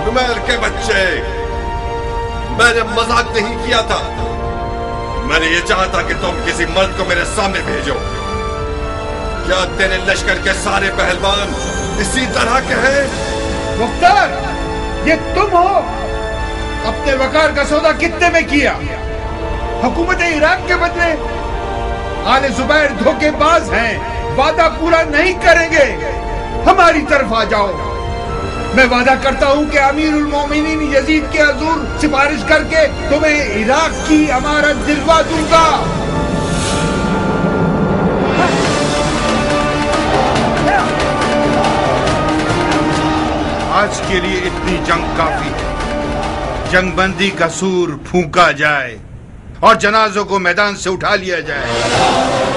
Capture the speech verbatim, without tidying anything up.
नुमैर के बच्चे, मैंने मजाक नहीं किया था। मैंने ये चाहा था कि तुम किसी मर्द को मेरे सामने भेजो। क्या तेरे लश्कर के सारे पहलवान इसी तरह के हैं? मुख्तार, ये तुम हो? अपने वकार का सौदा कितने में किया? हुकूमत इराक के बदले? आले जुबैर धोखेबाज हैं, वादा पूरा नहीं करेंगे। हमारी तरफ आ जाओ। मैं वादा करता हूं कि अमीरुल मोमिनीन यजीद के हुजूर सिफारिश करके तुम्हें इराक की अमारत दिलवा दूंगा। आज के लिए इतनी जंग काफी है। जंगबंदी का सूर फूंका जाए और जनाजों को मैदान से उठा लिया जाए।